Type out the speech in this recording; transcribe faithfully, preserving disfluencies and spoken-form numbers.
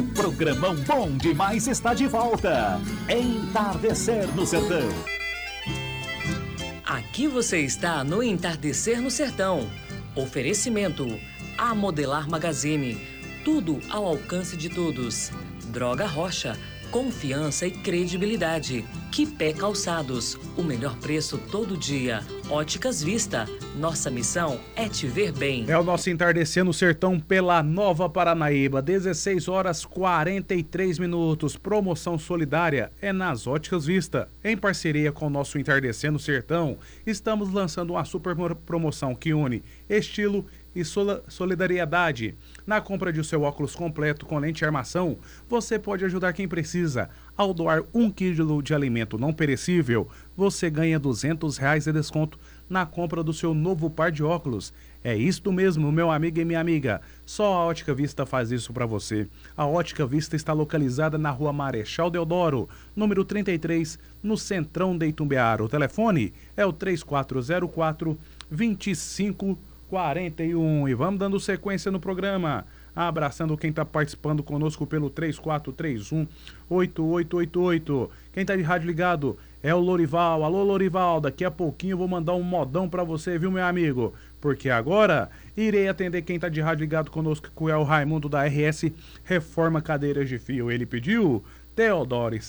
Programão bom demais está de volta. Entardecer no Sertão. Aqui você está no Entardecer no Sertão. Oferecimento A Modelar Magazine. Tudo ao alcance de todos. Droga Rocha. Confiança e credibilidade. Quipé Calçados. O melhor preço todo dia. Óticas Vista. Nossa missão é te ver bem. É o nosso Entardecer no Sertão pela Nova Paranaíba. dezesseis horas quarenta e três minutos. Promoção solidária é nas Óticas Vista. Em parceria com o nosso Entardecer no Sertão, estamos lançando uma super promoção que une estilo e solidariedade. Na compra de seu óculos completo com lente de armação, você pode ajudar quem precisa. Ao doar um quilo de alimento não perecível, você ganha duzentos reais de desconto na compra do seu novo par de óculos. É isto mesmo, meu amigo e minha amiga. Só a Ótica Vista faz isso para você. A Ótica Vista está localizada na Rua Marechal Deodoro, número trinta e três, no centrão de Itumbiara. O telefone é o três quatro zero quatro, dois cinco quarenta e um. E vamos dando sequência no programa, abraçando quem está participando conosco pelo três quatro três um, oito oito oito oito. Quem está de rádio ligado é o Lorival. Alô, Lorival, daqui a pouquinho eu vou mandar um modão para você, viu, meu amigo? Porque agora irei atender quem está de rádio ligado conosco, que é o Raimundo da R S Reforma Cadeiras de Fio. Ele pediu Teodoro e